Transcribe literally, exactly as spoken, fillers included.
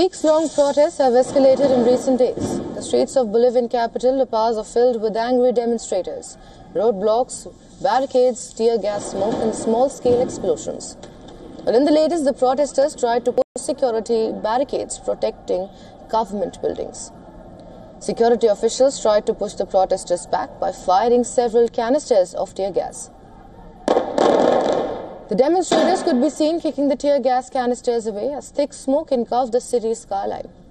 Weeks-long protests have escalated in recent days. The streets of Bolivian capital, La Paz, are filled with angry demonstrators. Roadblocks, barricades, tear gas smoke and small-scale explosions. But in the latest, the protesters tried to put security barricades protecting government buildings. Security officials tried to push the protesters back by firing several canisters of tear gas. The demonstrators could be seen kicking the tear gas canisters away as thick smoke engulfed the city's skyline.